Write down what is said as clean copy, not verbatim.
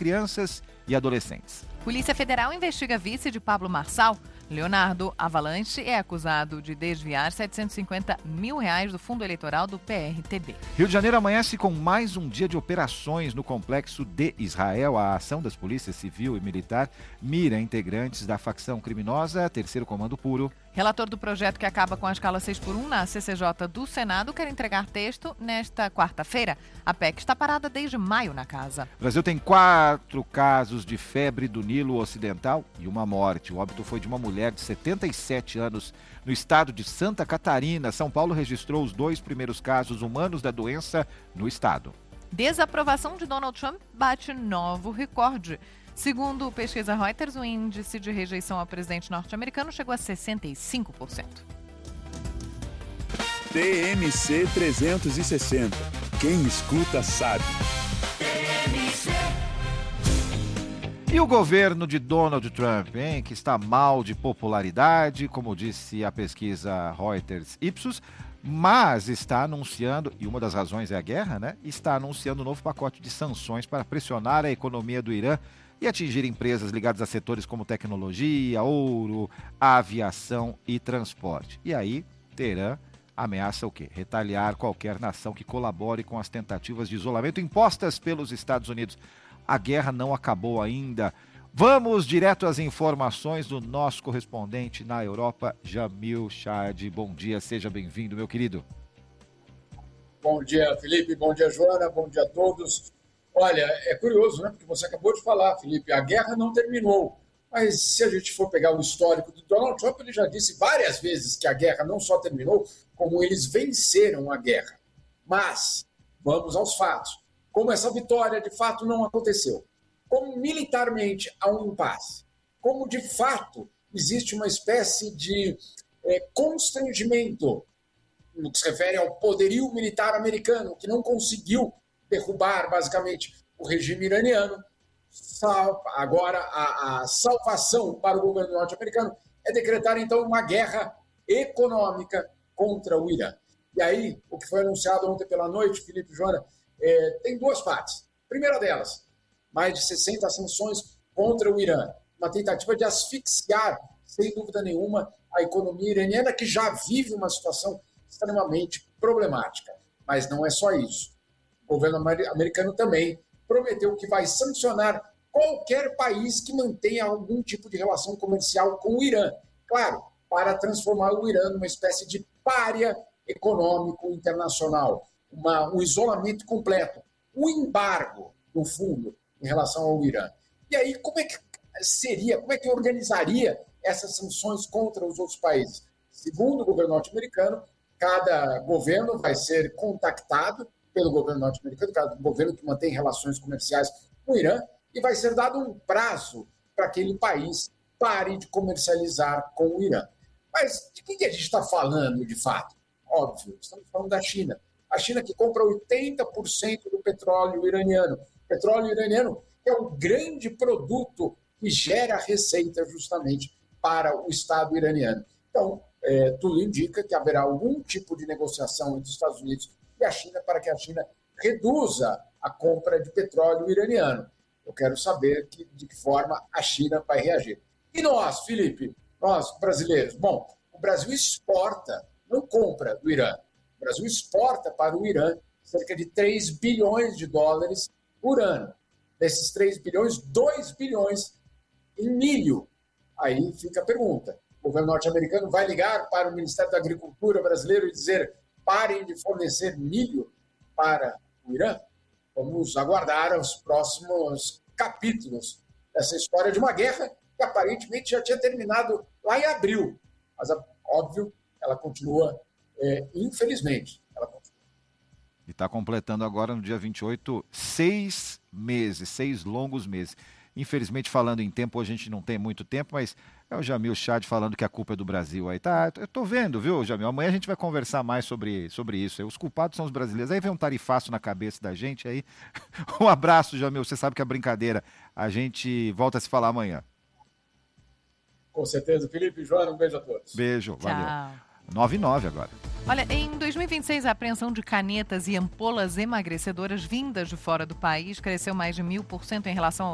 crianças e adolescentes. Polícia Federal investiga vice de Pablo Marçal. Leonardo Avalanche é acusado de desviar R$750 mil do fundo eleitoral do PRTB. Rio de Janeiro amanhece com mais um dia de operações no complexo de Israel. A ação das polícias civil e militar mira integrantes da facção criminosa Terceiro Comando Puro. Relator do projeto que acaba com a escala 6x1 na CCJ do Senado quer entregar texto nesta quarta-feira. A PEC está parada desde maio na casa. O Brasil tem 4 casos de febre do Nilo Ocidental e uma morte. O óbito foi de uma mulher de 77 anos no estado de Santa Catarina. São Paulo registrou os 2 primeiros casos humanos da doença no estado. Desaprovação de Donald Trump bate novo recorde. Segundo pesquisa Reuters, o índice de rejeição ao presidente norte-americano chegou a 65%. TMC 360. Quem escuta sabe. E o governo de Donald Trump, hein, que está mal de popularidade, como disse a pesquisa Reuters Ipsos, mas está anunciando, e uma das razões é a guerra, né? Está anunciando um novo pacote de sanções para pressionar a economia do Irã e atingir empresas ligadas a setores como tecnologia, ouro, aviação e transporte. E aí, Teherã ameaça o quê? Retaliar qualquer nação que colabore com as tentativas de isolamento impostas pelos Estados Unidos. A guerra não acabou ainda. Vamos direto às informações do nosso correspondente na Europa, Jamil Chad. Bom dia, seja bem-vindo, meu querido. Bom dia, Felipe. Bom dia, Joana. Bom dia a todos. Olha, é curioso, né? Porque você acabou de falar, Felipe, a guerra não terminou. Mas se a gente for pegar o histórico do Donald Trump, ele já disse várias vezes que a guerra não só terminou, como eles venceram a guerra. Mas vamos aos fatos. Como essa vitória, de fato, não aconteceu. Como militarmente há um impasse. Como, de fato, existe uma espécie de constrangimento no que se refere ao poderio militar americano, que não conseguiu derrubar, basicamente, o regime iraniano. Agora, a salvação para o governo norte-americano é decretar, então, uma guerra econômica contra o Irã. E aí, o que foi anunciado ontem pela noite, Felipe e Joana, tem 2 partes. Primeira delas, mais de 60 sanções contra o Irã. Uma tentativa de asfixiar, sem dúvida nenhuma, a economia iraniana, que já vive uma situação extremamente problemática. Mas não é só isso. O governo americano também prometeu que vai sancionar qualquer país que mantenha algum tipo de relação comercial com o Irã. Claro, para transformar o Irã numa espécie de pária econômico internacional. Um isolamento completo. Um embargo, no fundo, em relação ao Irã. E aí, como é que organizaria essas sanções contra os outros países? Segundo o governo norte-americano, cada governo vai ser contactado pelo governo norte-americano, cada governo que mantém relações comerciais com o Irã, e vai ser dado um prazo para aquele país pare de comercializar com o Irã. Mas de quem que a gente está falando, de fato? Óbvio, estamos falando da China. A China que compra 80% do petróleo iraniano. O petróleo iraniano é um grande produto que gera receita justamente para o Estado iraniano. Então, tudo indica que haverá algum tipo de negociação entre os Estados Unidos e a China para que a China reduza a compra de petróleo iraniano. Eu quero saber de que forma a China vai reagir. E nós, Felipe, nós brasileiros? Bom, o Brasil exporta, não compra do Irã. O Brasil exporta para o Irã cerca de 3 bilhões de dólares por ano. Desses 3 bilhões, 2 bilhões em milho. Aí fica a pergunta. O governo norte-americano vai ligar para o Ministério da Agricultura brasileiro e dizer: parem de fornecer milho para o Irã? Vamos aguardar os próximos capítulos dessa história de uma guerra que aparentemente já tinha terminado lá em abril. Mas, óbvio, ela continua, infelizmente. E está completando agora, no dia 28, 6 meses, 6 longos meses. Infelizmente, falando em tempo, hoje a gente não tem muito tempo, mas é o Jamil Chad falando que a culpa é do Brasil. Aí tá, eu tô vendo, viu, Jamil? Amanhã a gente vai conversar mais sobre isso. Os culpados são os brasileiros. Aí vem um tarifaço na cabeça da gente. Aí, um abraço, Jamil. Você sabe que é brincadeira. A gente volta a se falar amanhã. Com certeza, Felipe e Joana, um beijo a todos. Beijo, Tchau. Valeu. 9h09 agora. Olha, em 2026, a apreensão de canetas e ampolas emagrecedoras vindas de fora do país cresceu mais de 1000% em relação ao